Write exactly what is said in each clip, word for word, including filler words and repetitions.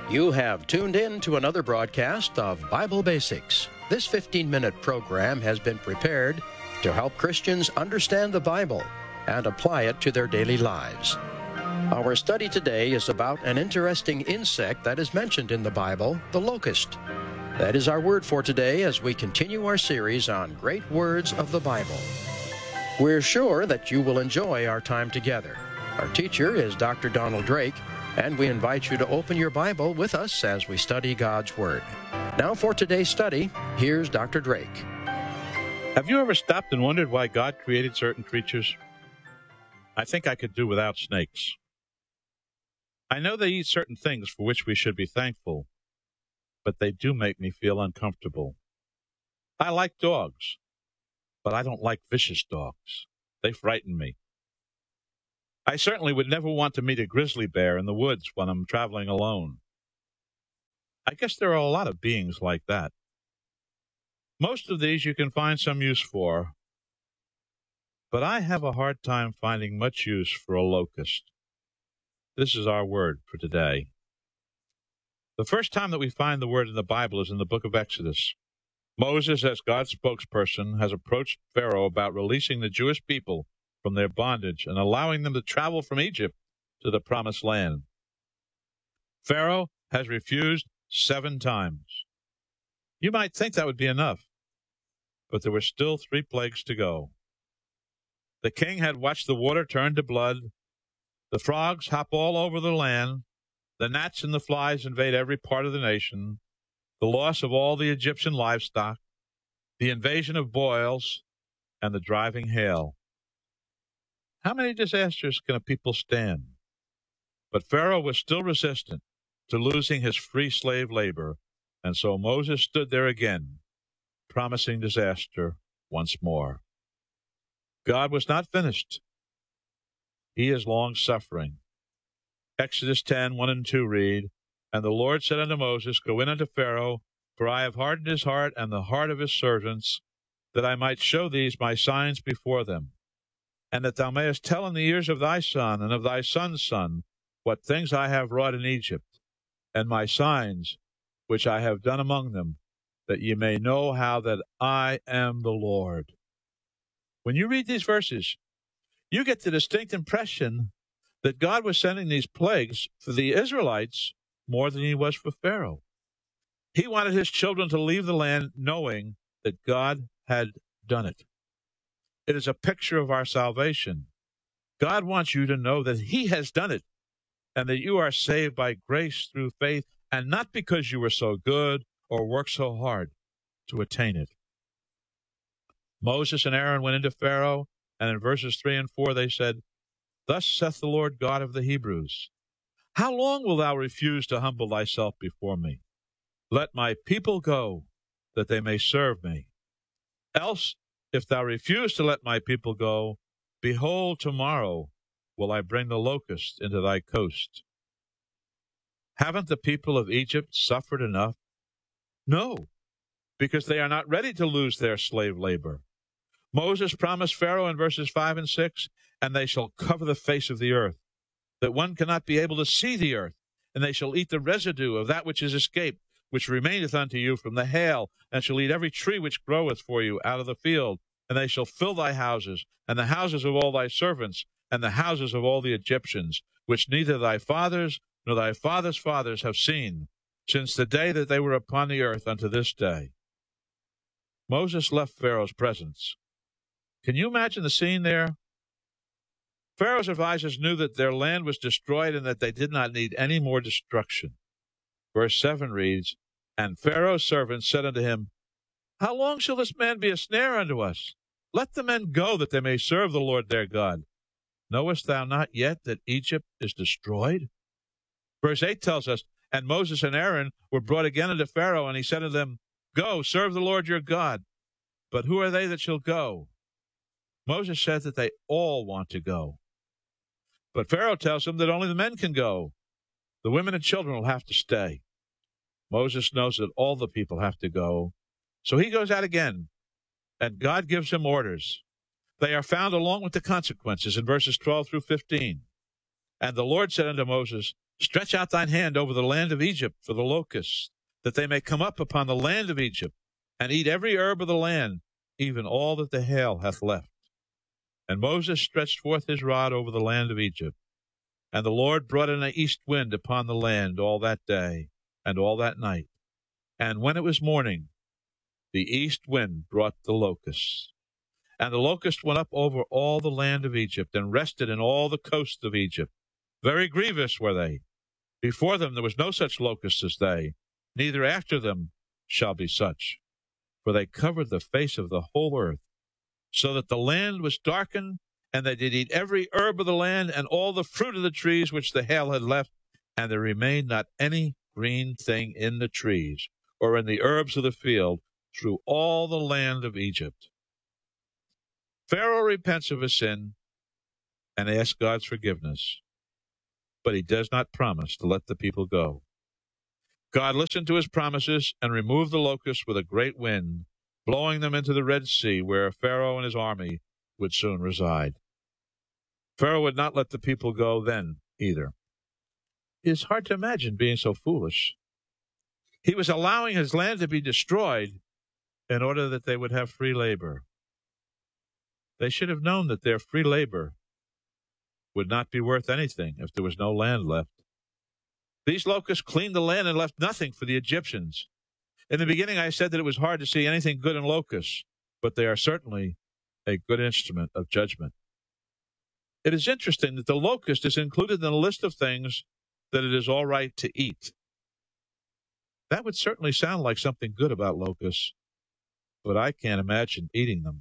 You have tuned in to another broadcast of Bible Basics. This fifteen-minute program has been prepared to help Christians understand the Bible and apply it to their daily lives. Our study today is about an interesting insect that is mentioned in the Bible, the locust. That is our word for today as we continue our series on great words of the Bible. We're sure that you will enjoy our time together. Our teacher is Doctor Donald Drake, and we invite you to open your Bible with us as we study God's Word. Now for today's study, here's Doctor Drake. Have you ever stopped and wondered why God created certain creatures? I think I could do without snakes. I know they eat certain things for which we should be thankful, but they do make me feel uncomfortable. I like dogs, but I don't like vicious dogs. They frighten me. I certainly would never want to meet a grizzly bear in the woods when I'm traveling alone. I guess there are a lot of beings like that. Most of these you can find some use for, but I have a hard time finding much use for a locust. This is our word for today. The first time that we find the word in the Bible is in the book of Exodus. Moses, as God's spokesperson, has approached Pharaoh about releasing the Jewish people from their bondage and allowing them to travel from Egypt to the promised land. Pharaoh has refused seven times. You might think that would be enough, but there were still three plagues to go. The king had watched the water turn to blood, the frogs hop all over the land, the gnats and the flies invade every part of the nation, the loss of all the Egyptian livestock, the invasion of boils, and the driving hail. How many disasters can a people stand? But Pharaoh was still resistant to losing his free slave labor, and so Moses stood there again, promising disaster once more. God was not finished. He is long-suffering. Exodus ten, one and two read, "And the Lord said unto Moses, Go in unto Pharaoh, for I have hardened his heart and the heart of his servants, that I might show these my signs before them, and that thou mayest tell in the ears of thy son and of thy son's son what things I have wrought in Egypt, and my signs which I have done among them, that ye may know how that I am the Lord." When you read these verses, you get the distinct impression that God was sending these plagues for the Israelites more than he was for Pharaoh. He wanted his children to leave the land knowing that God had done it. It is a picture of our salvation. God wants you to know that he has done it, and that you are saved by grace through faith, and not because you were so good or worked so hard to attain it. Moses and Aaron went into Pharaoh, and in verses three and four they said, "Thus saith the Lord God of the Hebrews, How long wilt thou refuse to humble thyself before me? Let my people go, that they may serve me. Else, if thou refuse to let my people go, behold, tomorrow will I bring the locust into thy coast." Haven't the people of Egypt suffered enough? No, because they are not ready to lose their slave labor. Moses promised Pharaoh in verses five and six, "And they shall cover the face of the earth, that one cannot be able to see the earth, and they shall eat the residue of that which is escaped, which remaineth unto you from the hail, and shall eat every tree which groweth for you out of the field, and they shall fill thy houses, and the houses of all thy servants, and the houses of all the Egyptians, which neither thy fathers nor thy fathers' fathers have seen, since the day that they were upon the earth unto this day." Moses left Pharaoh's presence. Can you imagine the scene there? Pharaoh's advisors knew that their land was destroyed and that they did not need any more destruction. Verse seven reads, "And Pharaoh's servants said unto him, How long shall this man be a snare unto us? Let the men go, that they may serve the Lord their God. Knowest thou not yet that Egypt is destroyed?" Verse eight tells us, "And Moses and Aaron were brought again unto Pharaoh, and he said unto them, Go, serve the Lord your God. But who are they that shall go?" Moses said that they all want to go. But Pharaoh tells them that only the men can go. The women and children will have to stay. Moses knows that all the people have to go. So he goes out again, and God gives him orders. They are found along with the consequences in verses twelve through fifteen. "And the Lord said unto Moses, Stretch out thine hand over the land of Egypt for the locusts, that they may come up upon the land of Egypt, and eat every herb of the land, even all that the hail hath left. And Moses stretched forth his rod over the land of Egypt. And the Lord brought an east wind upon the land all that day and all that night. And when it was morning, the east wind brought the locusts. And the locusts went up over all the land of Egypt, and rested in all the coasts of Egypt. Very grievous were they. Before them there was no such locust as they, neither after them shall be such. For they covered the face of the whole earth, so that the land was darkened, and they did eat every herb of the land, and all the fruit of the trees which the hail had left, and there remained not any green thing in the trees, or in the herbs of the field, through all the land of Egypt. Pharaoh repents of his sin and asks God's forgiveness, but he does not promise to let the people go. God listened to his promises and removed the locusts with a great wind, blowing them into the Red Sea, where Pharaoh and his army would soon reside. Pharaoh would not let the people go then either. It is hard to imagine being so foolish. He was allowing his land to be destroyed in order that they would have free labor. They should have known that their free labor would not be worth anything if there was no land left. These locusts cleaned the land and left nothing for the Egyptians. In the beginning, I said that it was hard to see anything good in locusts, but they are certainly a good instrument of judgment. It is interesting that the locust is included in the list of things that it is all right to eat. That would certainly sound like something good about locusts, but I can't imagine eating them.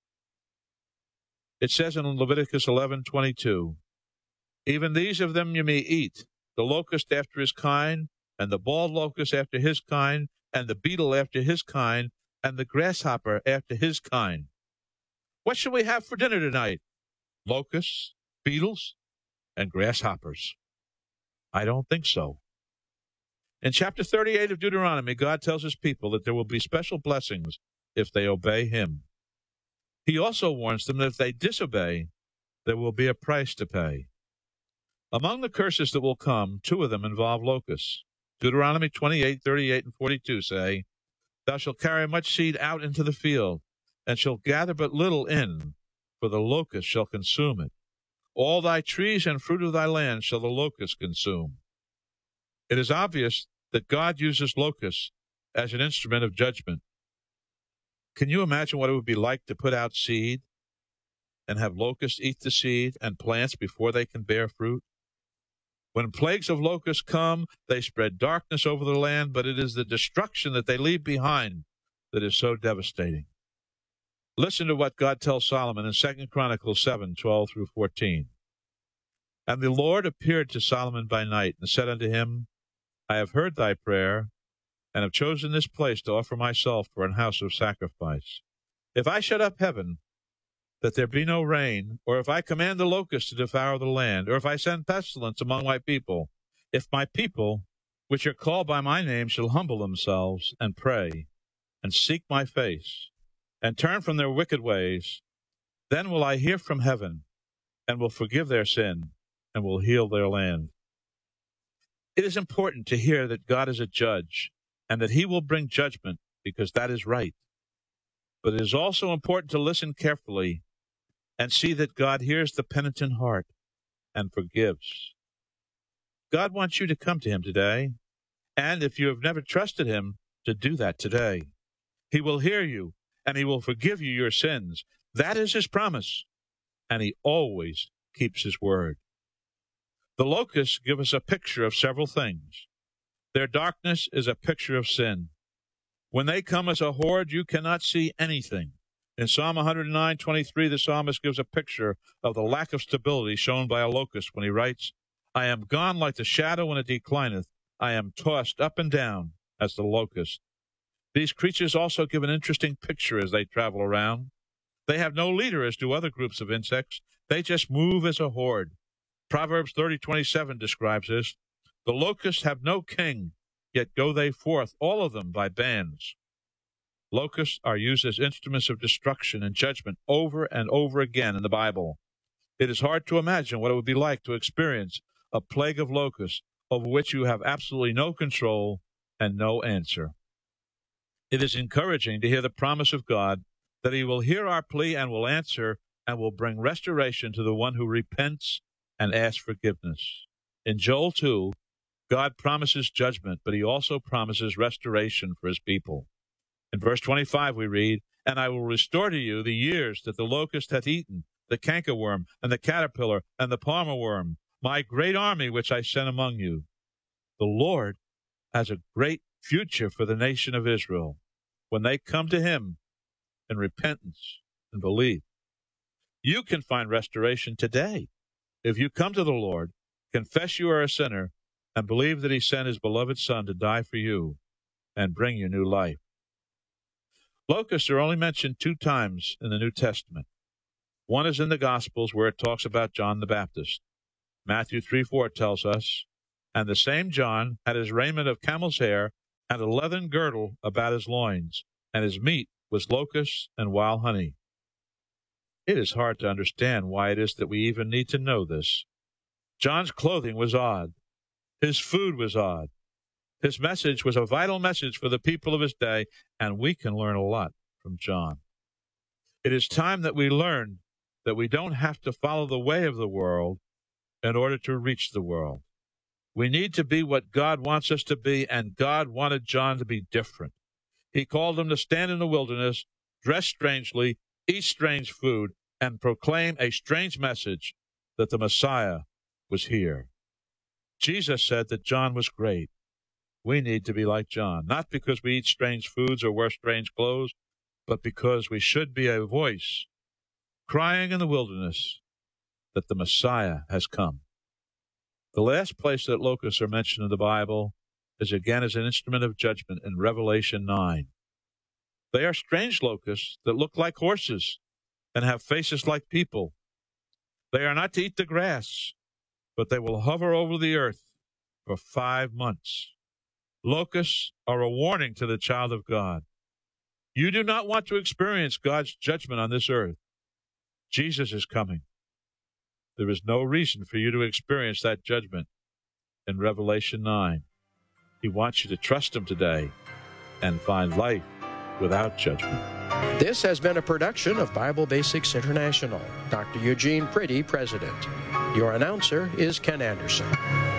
It says in Leviticus eleven twenty-two, even these of them you may eat, the locust after his kind, and the bald locust after his kind, and the beetle after his kind, and the grasshopper after his kind. What shall we have for dinner tonight? Locusts, beetles, and grasshoppers. I don't think so. In chapter thirty-eight of Deuteronomy, God tells his people that there will be special blessings if they obey him. He also warns them that if they disobey, there will be a price to pay. Among the curses that will come, two of them involve locusts. Deuteronomy twenty-eight, thirty-eight, and forty-two say, thou shalt carry much seed out into the field, and shalt gather but little in, for the locust shall consume it. All thy trees and fruit of thy land shall the locust consume. It is obvious that God uses locusts as an instrument of judgment. Can you imagine what it would be like to put out seed and have locusts eat the seed and plants before they can bear fruit? When plagues of locusts come, they spread darkness over the land, but it is the destruction that they leave behind that is so devastating. Listen to what God tells Solomon in Second Chronicles seven, twelve through fourteen. And the Lord appeared to Solomon by night and said unto him, I have heard thy prayer, and have chosen this place to offer myself for an house of sacrifice. If I shut up heaven, that there be no rain, or if I command the locusts to devour the land, or if I send pestilence among my people, if my people, which are called by my name, shall humble themselves, and pray, and seek my face, and turn from their wicked ways, then will I hear from heaven, and will forgive their sin, and will heal their land. It is important to hear that God is a judge, and that he will bring judgment, because that is right. But it is also important to listen carefully and see that God hears the penitent heart and forgives. God wants you to come to him today, and if you have never trusted him, to do that today. He will hear you, and he will forgive you your sins. That is his promise, and he always keeps his word. The locusts give us a picture of several things. Their darkness is a picture of sin. When they come as a horde, you cannot see anything. In Psalm one nine twenty-three, the psalmist gives a picture of the lack of stability shown by a locust when he writes, I am gone like the shadow when it declineth. I am tossed up and down as the locust. These creatures also give an interesting picture as they travel around. They have no leader as do other groups of insects. They just move as a horde. Proverbs thirty twenty-seven describes this. The locusts have no king, yet go they forth, all of them by bands. Locusts are used as instruments of destruction and judgment over and over again in the Bible. It is hard to imagine what it would be like to experience a plague of locusts over which you have absolutely no control and no answer. It is encouraging to hear the promise of God that he will hear our plea and will answer and will bring restoration to the one who repents and asks forgiveness. In Joel two, God promises judgment, but he also promises restoration for his people. In verse twenty-five we read, "And I will restore to you the years that the locust hath eaten, the cankerworm, and the caterpillar, and the palmer worm, my great army which I sent among you." The Lord has a great future for the nation of Israel when they come to him in repentance and believe. You can find restoration today if you come to the Lord, confess you are a sinner, and believe that he sent his beloved Son to die for you and bring you new life. Locusts are only mentioned two times in the New Testament. One is in the Gospels, where it talks about John the Baptist. Matthew three four tells us, "And the same John had his raiment of camel's hair and a leathern girdle about his loins, and his meat was locusts and wild honey." It is hard to understand why it is that we even need to know this. John's clothing was odd. His food was odd. His message was a vital message for the people of his day, and we can learn a lot from John. It is time that we learn that we don't have to follow the way of the world in order to reach the world. We need to be what God wants us to be, and God wanted John to be different. He called him to stand in the wilderness, dress strangely, eat strange food, and proclaim a strange message that the Messiah was here. Jesus said that John was great. We need to be like John, not because we eat strange foods or wear strange clothes, but because we should be a voice crying in the wilderness that the Messiah has come. The last place that locusts are mentioned in the Bible is again as an instrument of judgment in Revelation nine. They are strange locusts that look like horses and have faces like people. They are not to eat the grass, but they will hover over the earth for five months. Locusts are a warning to the child of God. You do not want to experience God's judgment on this earth. Jesus is coming. There is no reason for you to experience that judgment in Revelation nine. He wants you to trust him today and find life without judgment. This has been a production of Bible Basics International. Doctor Eugene Priddy, President. Your announcer is Ken Anderson.